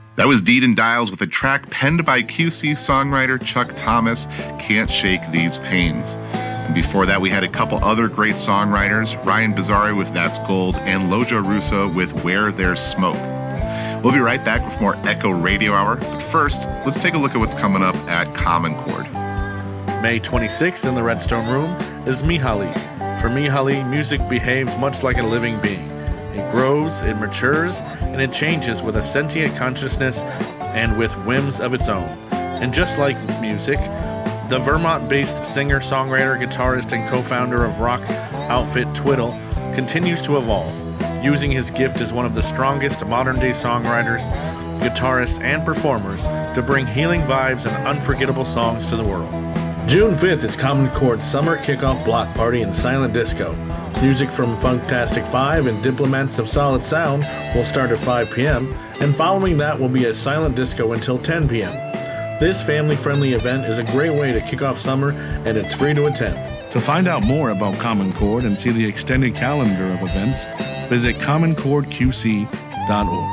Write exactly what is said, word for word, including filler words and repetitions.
That was Deed and Dials with a track penned by Q C songwriter Chuck Thomas, Can't Shake These Pains. And before that, we had a couple other great songwriters, Ryan Bizzari with That's Gold and Lojo Russo with Where There's Smoke. We'll be right back with more Echo Radio Hour, but first, let's take a look at what's coming up at Common Chord. May twenty-sixth in the Redstone Room is Mihaly. For Mihaly, music behaves much like a living being. It grows, it matures, and it changes with a sentient consciousness and with whims of its own. And just like music, the Vermont-based singer, songwriter, guitarist, and co-founder of rock outfit Twiddle continues to evolve, using his gift as one of the strongest modern-day songwriters, guitarists, and performers to bring healing vibes and unforgettable songs to the world. June fifth is Common Chord's summer kickoff block party in Silent Disco. Music from Funktastic Five and Diplomats of Solid Sound will start at five p.m., and following that will be a silent disco until ten p.m. This family-friendly event is a great way to kick off summer, and it's free to attend. To find out more about Common Chord and see the extended calendar of events, visit common chord q c dot org.